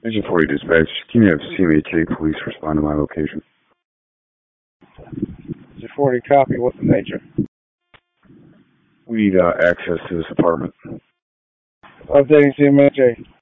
Engine 40 dispatch, can you have CMHA police respond to my location? Engine 40 copy, what's the nature? We need access to this apartment. Updating CMHA.